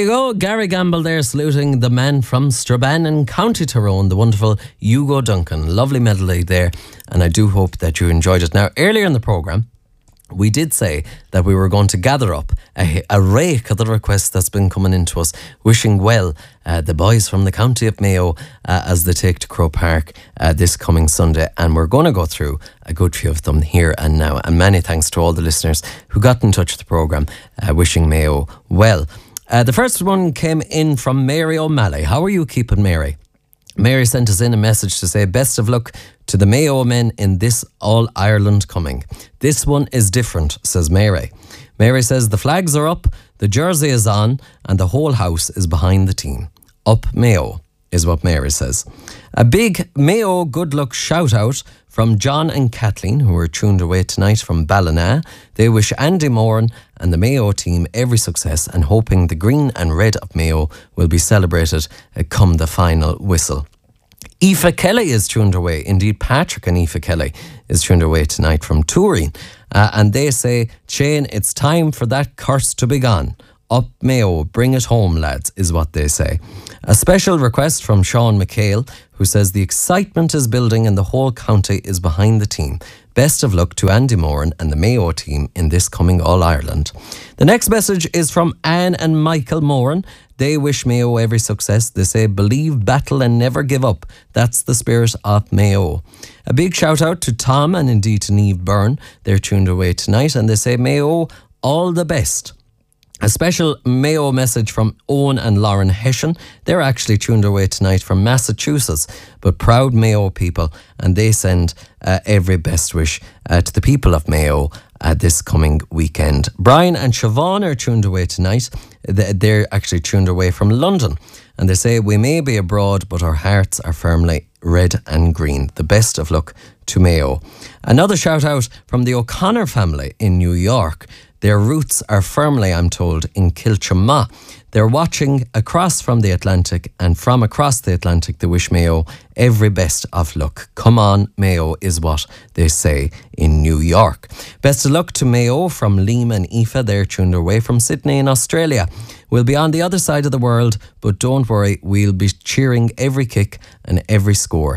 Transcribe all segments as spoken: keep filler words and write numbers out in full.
you go. Gary Gamble there saluting the man from Strabane in County Tyrone, the wonderful Hugo Duncan. Lovely melody there, and I do hope that you enjoyed it. Now, earlier in the programme, we did say that we were going to gather up a, a rake of the requests that's been coming into us, wishing well uh, the boys from the county of Mayo uh, as they take to Croke Park uh, this coming Sunday. And we're going to go through a good few of them here and now. And many thanks to all the listeners who got in touch with the programme, uh, wishing Mayo well. Uh, the first one came in from Mary O'Malley. How are you keeping, Mary? Mary sent us in a message to say best of luck to the Mayo men in this All-Ireland coming. This one is different, says Mary. Mary says the flags are up, the jersey is on, and the whole house is behind the team. Up Mayo, is what Mary says. A big Mayo good luck shout out from John and Kathleen, who are tuned away tonight from Ballina. They wish Andy Moran and the Mayo team every success, and hoping the green and red of Mayo will be celebrated uh, come the final whistle. Aoife Kelly is tuned away. Indeed, Patrick and Aoife Kelly is tuned away tonight from Turin. Uh, and they say, Shane, it's time for that curse to be gone. Up Mayo, bring it home, lads, is what they say. A special request from Sean McHale, who says the excitement is building and the whole county is behind the team. Best of luck to Andy Moran and the Mayo team in this coming All-Ireland. The next message is from Anne and Michael Moran. They wish Mayo every success. They say, believe, battle and never give up. That's the spirit of Mayo. A big shout out to Tom and indeed to Niamh Byrne. They're tuned away tonight and they say, Mayo, all the best. A special Mayo message from Owen and Lauren Hessian. They're actually tuned away tonight from Massachusetts, but proud Mayo people, and they send uh, every best wish uh, to the people of Mayo uh, this coming weekend. Brian and Siobhan are tuned away tonight. They're actually tuned away from London, and they say, we may be abroad, but our hearts are firmly red and green. The best of luck to Mayo. Another shout out from the O'Connor family in New York. Their roots are firmly, I'm told, in Kilchama. They're watching across from the Atlantic, and from across the Atlantic they wish Mayo every best of luck. Come on, Mayo, is what they say in New York. Best of luck to Mayo from Liam and Aoife. They're tuned away from Sydney in Australia. We'll be on the other side of the world, but don't worry, we'll be cheering every kick and every score.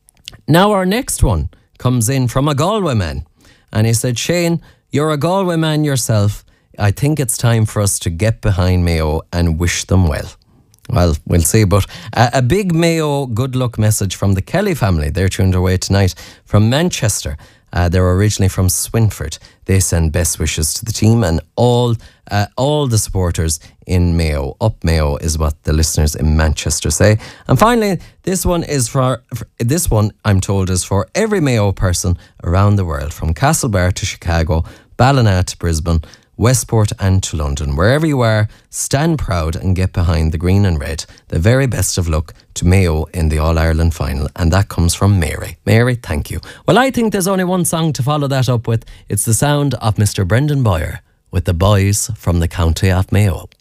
Now our next one comes in from a Galway man, and he said, Shane, you're a Galway man yourself. I think it's time for us to get behind Mayo and wish them well. Well, we'll see. But a, a big Mayo good luck message from the Kelly family. They're tuned away tonight from Manchester. Uh, they're originally from Swinford. They send best wishes to the team and all uh, all the supporters in Mayo. Up Mayo is what the listeners in Manchester say. And finally, this one is for, for this one I'm told is for every Mayo person around the world, from Castlebar to Chicago, Ballina to Brisbane, Westport and to London. Wherever you are, stand proud and get behind the green and red. The very best of luck to Mayo in the All-Ireland final. And that comes from Mary. Mary, thank you. Well, I think there's only one song to follow that up with. It's the sound of Mister Brendan Boyer with the boys from the county of Mayo.